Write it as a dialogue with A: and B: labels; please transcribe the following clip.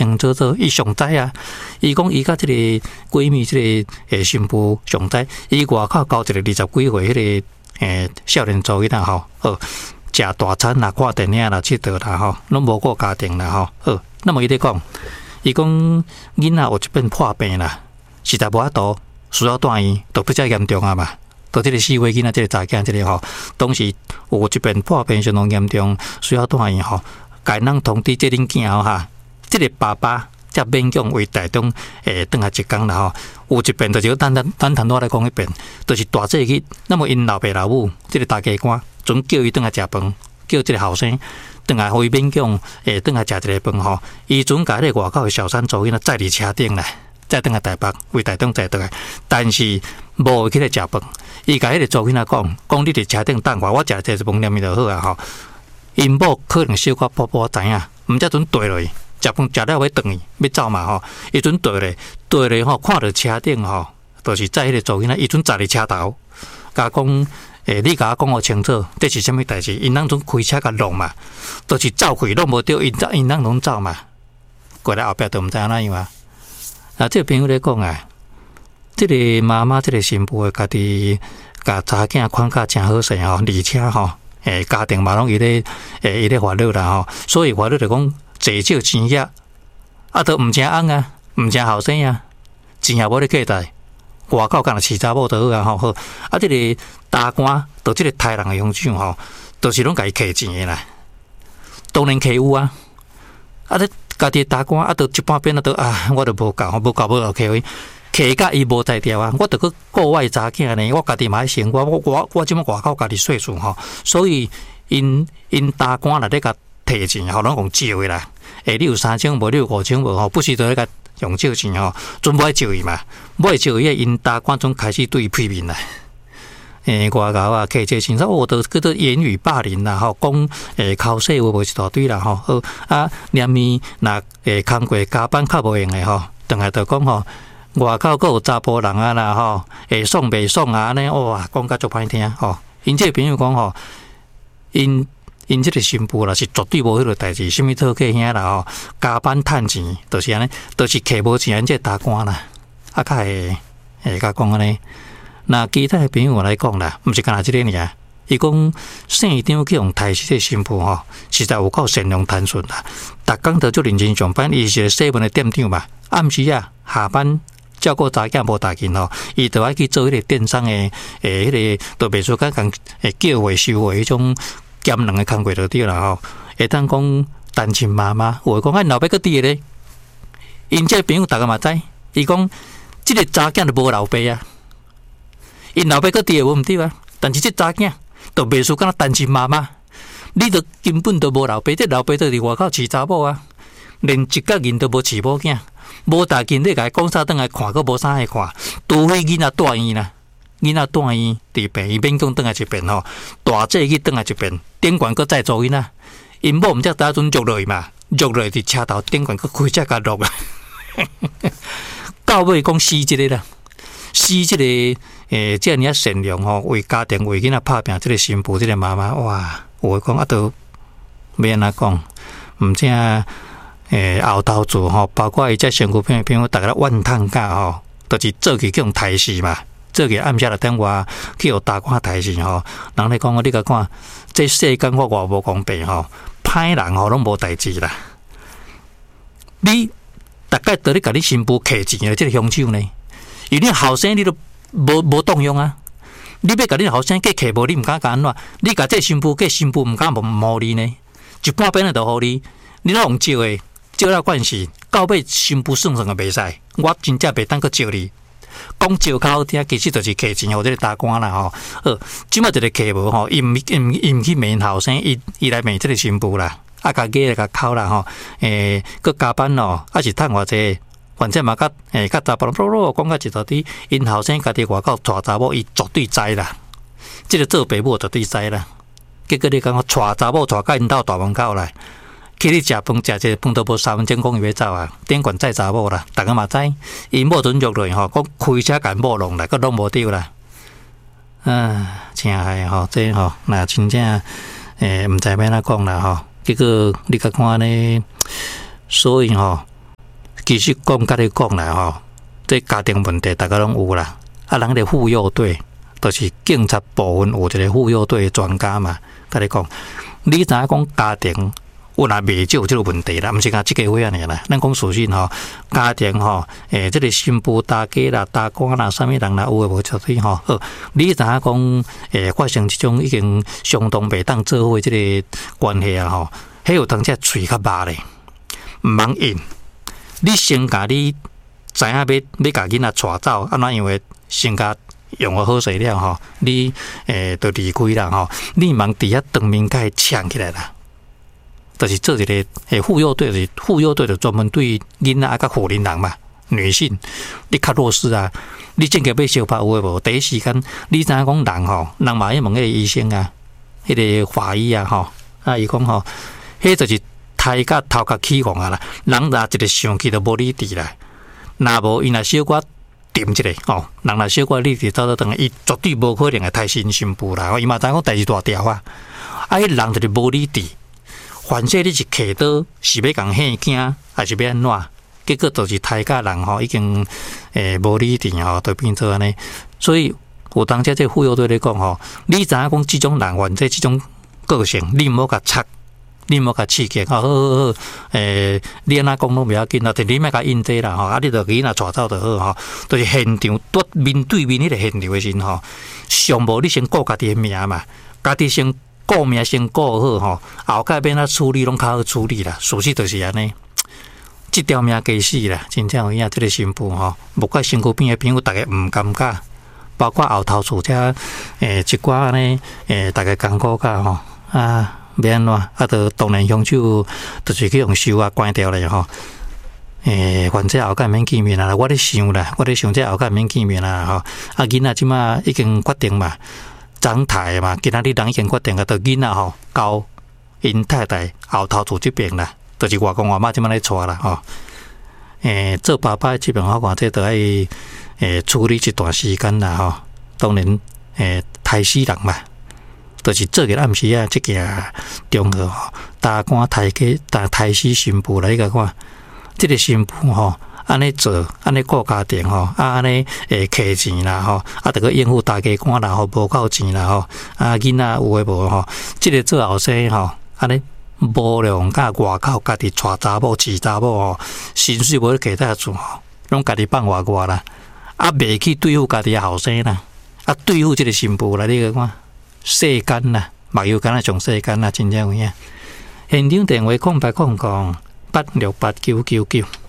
A: 清楚楚，伊上知啊。伊讲伊甲即个闺蜜即个新妇上知，伊外口交一个20几岁迄个少年族囡仔吼，食大餐啦、看电影啦、佚佗啦吼，拢无顾家庭啦吼。那么伊咧讲，伊讲囡仔有一遍破病啦，实在无法度，需要带院，都比较严重啊嘛。到即个4岁囡仔，即个查囝，即个吼，当时有一遍破病相当严重，需要带院吼。该人通知即恁囝吼哈，即个爸爸才勉强为台中转来一工啦吼。有一遍就是单我来讲一遍，就是大节日，那么因老爸老母即个大家官，准叫伊转来食饭，叫即个后生转来互伊勉强转来食一个饭吼。伊准甲迄个外口的小三族囡仔载伫车顶来，再转来台北为台中载倒来，但是无去咧食饭。伊甲迄个族囡仔讲你伫车顶等我食这一饭念伊就好啊吼。因某可能小可波知影，毋则准倒落去，食饭食了要转去，要走嘛吼。伊准倒咧吼，看到车顶吼，就是载迄个族囡仔，伊准坐伫车头，甲讲你甲我讲互清楚，这是啥物代志？因人准开车甲弄嘛，就是走开弄无着，因人拢走嘛。过来后壁都毋知安怎样啊。这个朋友咧讲啊，这个妈妈，这个新妇家己甲查囝看甲真好势吼，而且吼。家庭嘛拢伊咧烦恼啦吼，所以烦恼就讲坐少钱遐，都毋正翁啊，毋正后生啊，钱也无咧计贷，外口干若饲查某就好啊吼好。即个大官，就即个杀人的凶手吼，就是拢家己摕钱的啦，当然摕有啊，咧家己大官都一半边都我都无够，无摕摕甲伊无才调啊！我着去顾我查囝呢，我家己嘛爱生活，我即么外口家己细数吼，所以因大官来咧甲摕钱吼，拢用借的啦。你有3千无，你有5千无吼，不是着咧甲用借钱吼，准无爱借伊嘛，无爱借伊，因大官总开始对伊批评啦。外口啊，摕这钱，我都叫做言语霸凌啦吼，讲口水话无一大堆啦吼，连面若工过加班较无用的吼，当下就讲吼。外口阁有查甫人啊啦吼，爽袂爽啊安尼哇，讲甲足歹听吼。因这个朋友讲吼，因这个新妇啦是绝对无迄个代志，什么讨客兄啦吼，加班趁钱，就是安尼，就是摕无钱，这大官啦，较会甲讲安尼。那其他的朋友来讲啦，毋是干那即个尔，伊讲县长去用台式的新妇吼，实在有够善良单纯啦，逐工都足认真上班，伊是个西门的店长嘛，暗时啊下班。照顾查囝无大紧吼，伊就爱去做迄个电商的，迄个都袂说讲叫货收货迄种兼两个工作就对啦吼。会当讲单亲妈妈，有讲老爸个伫咧，因这朋友大家嘛知，伊讲即个查囝就无老爸啊，因老爸个伫无毋对啊，但是这查囝都袂说讲单亲妈妈，你都根本都无老爸，这老爸都伫外口饲查某啊，连一角银都无饲某囝。无大紧，你甲伊讲啥转来看，佫无啥爱看。除非囡仔住院啦，囡仔住院伫病院免讲转来一遍吼，大节去转来一遍，顶管佫再做囡仔。因某毋则打阵捉落去嘛，捉落去伫车头顶管佫开车甲落啊。到尾讲死即个啦，死即个这样善良吼，为家庭为囡仔拍拼，即个新妇，即个妈妈哇，有讲都要安怎讲，毋正。后头做吼，包括伊只身躯片片，大家怨叹甲吼，就是做起去用台视嘛，做起暗下来等我去互大看台视吼。人咧讲你甲看，这世间我偌无公平吼，歹人吼拢无代志啦。你大概得咧甲你新妇摕钱的这个凶手呢？因为你后生你都无动用啊，你要甲你后生计摕无，你毋敢安怎？你甲这新妇计新妇毋敢无你呢？一半边就互你，你若用招的。招了关系，到尾新妇算也袂使，我真正袂当去招你。讲招较好听，其实就是客钱或者大官啦吼。即摆一个客无吼，伊毋去骂后生，伊来骂即个新妇啦，甲鸡甲口啦吼，佮加班咯，是趁偌济，反正嘛甲查甫人讲到一道底，因后生家己外口带查某，伊绝对知啦。即个做爸母绝对知啦。结果你讲我带查某带到因兜大门口来。去你食饭，食一个饭都无3分钟，讲伊要走啊！顶管载查某啦，大家嘛知，因某准约落去吼，讲开车甲某弄来，佮弄无着啦。真害吼，这吼，那真正毋知要安怎讲啦吼。结果你甲看呢，所以吼， 其实甲你讲啦吼，这家庭问题大家拢有啦。啊，人咧妇幼队，就是警察部分有一个妇幼队专家嘛，甲你讲，你知影讲家庭有若未少这个问题啦，毋是讲即个位安尼啦。咱讲事实吼，家庭吼，这个新妇大家啦、大官啦，啥物人啦，有诶无绝对吼。你知影讲，发生即种已经相当袂当做伙即个关系啊吼，迄有当只喙较肉咧，毋通应。你先甲你知影要甲囡仔带走，安怎样诶？先甲用个好势了吼，你就离开啦吼，你茫伫遐当面甲伊呛起来啦。就是做一个妇幼队，就是妇幼队就专门对囡仔甲妇人人嘛，女性你较弱势啊，你正经要小拍有诶无？第一时间你知影讲人吼，人嘛要问迄个医生啊，迄个法医啊吼，伊讲吼，迄就是胎甲头壳起戆啊啦，人若一个上去就无理智啦，若无伊若小可点一个吼，人若小可理智走倒转，伊绝对无可能会胎心新妇啦，伊嘛知影讲代志大条啊，迄人就是无理智。反正你是客刀，是要共吓惊，还是要安怎？结果就是胎甲人吼，已经无理智吼，就变做安尼。所以有当这妇幼队咧讲吼，你知影讲即种人或者即种个性，你毋好甲插，你毋好甲刺激。好，你安那讲拢袂要紧啦，但你莫甲应对啦吼，啊，你就囡仔带走就好吼。就是现场面对面迄个现场诶时吼，上无你先顾家己诶命嘛，家己先。顾命先顾好吼，后盖要哪处理拢较好处理啦。事实就是安尼，即条命加死啦，真正有影。即个新妇吼，无怪身躯边诶朋友，逐个毋感觉，包括后头厝遮一寡安尼逐个艰苦甲吼啊，要安怎啊？就当然凶手就是去用手啊关掉咧吼。反正后盖免见面啦，我咧想啦，我咧想这后盖免见面啦吼。啊，囡仔即马已经决定嘛。长台嘛，今仔日人已经决定个，到囡仔吼交因太太后头厝这边啦，就是外公外妈即摆咧带啦吼。做爸爸这边我看这都要处理一段时间啦吼。当然胎死人嘛，就是做个暗时啊，这件中号吼，大官胎死新妇来个看，这个新妇吼。安尼做，安尼顾家庭吼，安尼客钱啦吼，得个应付大家官啦吼，无够钱啦吼，囡仔有诶无吼，即个做后生吼，安尼无良甲外口家己带查某饲查某吼，薪水无咧给大厝吼，拢家己放外啦，袂去对付家己诶后生啦，对付即个新妇啦，你个看世间啦，目睭干那上世间啦，真正有影。现场电话0800868999。